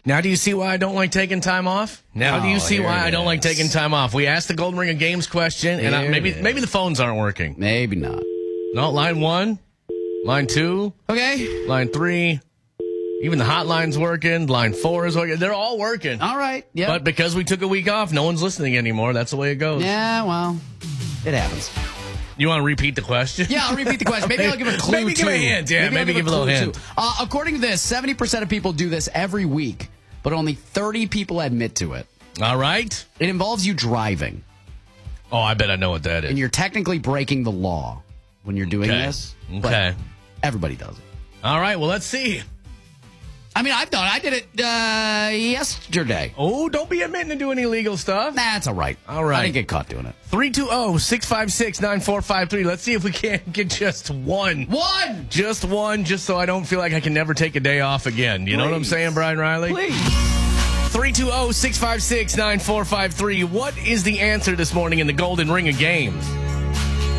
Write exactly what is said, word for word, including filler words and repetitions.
Now do you see why I don't like taking time off? Now Oh, do you see here why it I don't like is. taking time off? We asked the Golden Ring of Games question, and I, Here maybe it is. maybe the phones aren't working. Maybe not. No, line one, line two, Okay. line three, even the hotline's working. Line four is working. They're all working. All right. Yeah. But because we took a week off, no one's listening anymore. That's the way it goes. yeah, well, it happens. You want to repeat the question? Yeah, I'll repeat the question. Maybe I'll give a clue, Maybe give too. a hint. Yeah, maybe, I'll give a little clue, hint. too. Uh, according to this, seventy percent of people do this every week, but only thirty people admit to it. All right. It involves you driving, Oh, I bet I know what that is. and you're technically breaking the law when you're doing Okay. this. but Okay. everybody does it. All right. Well, let's see. I mean, I've done it. I did it uh, yesterday. Oh, don't be admitting to doing illegal stuff. That's all right. All right. I didn't get caught doing it. three two zero, six five six, nine four five three. Let's see if we can't get just one. One! Just one, just so I don't feel like I can never take a day off again. You know what I'm Please. saying, Brian Riley? Please. three two zero, six five six, nine four five three. What is the answer this morning in the Golden Ring of Games?